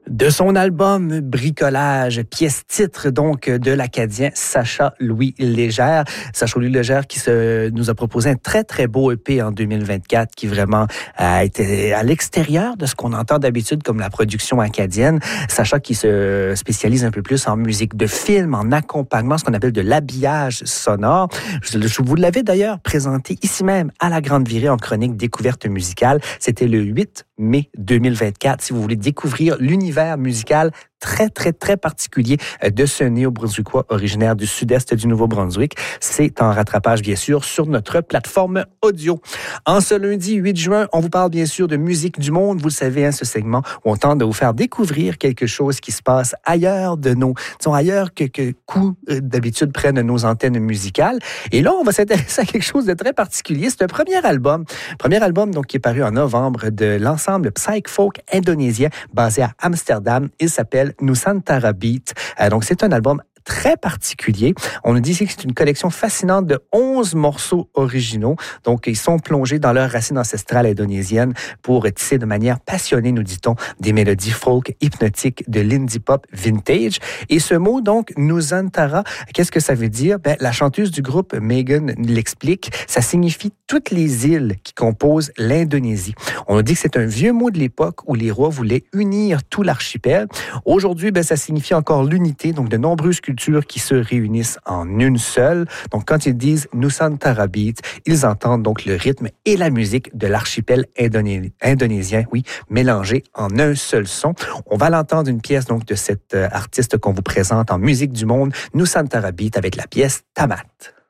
De son album Bricolage, pièce titre donc de l'Acadien Sacha Louis Légère. Sacha Louis Légère qui nous a proposé un très très beau EP en 2024 qui vraiment a été à l'extérieur de ce qu'on entend d'habitude comme la production acadienne. Sacha qui se spécialise un peu plus en musique de film, en accompagnement, ce qu'on appelle de l'habillage sonore. Je vous l'avais d'ailleurs présenté ici même à la Grande Virée en chronique découverte musicale. C'était le 8 mai 2024. Si vous voulez découvrir l'univers musical très, très, très particulier de ce néo-brunswickois originaire du sud-est du Nouveau-Brunswick. C'est en rattrapage, bien sûr, sur notre plateforme audio. En ce lundi 8 juin, on vous parle bien sûr de musique du monde. Vous le savez, ce segment où on tente de vous faire découvrir quelque chose qui se passe ailleurs ailleurs que d'habitude prennent nos antennes musicales. Et là, on va s'intéresser à quelque chose de très particulier. C'est un premier album donc, qui est paru en novembre de l'ensemble psych-folk indonésien basé à Amsterdam. Il s'appelle Nusantara Beat. Donc, c'est un album très particulier. On nous dit ici que c'est une collection fascinante de 11 morceaux originaux. Donc, ils sont plongés dans leurs racines ancestrales indonésiennes pour tisser de manière passionnée, nous dit-on, des mélodies folk hypnotiques de l'indie pop vintage. Et ce mot, donc, Nusantara, qu'est-ce que ça veut dire? La chanteuse du groupe, Megan, l'explique. Ça signifie toutes les îles qui composent l'Indonésie. On nous dit que c'est un vieux mot de l'époque où les rois voulaient unir tout l'archipel. Aujourd'hui, ça signifie encore l'unité, donc de nombreuses cultures qui se réunissent en une seule. Donc, quand ils disent Nusantara Beat, ils entendent donc le rythme et la musique de l'archipel indonésien, mélangés en un seul son. On va l'entendre une pièce donc de cet artiste qu'on vous présente en musique du monde, Nusantara Beat, avec la pièce Tamat.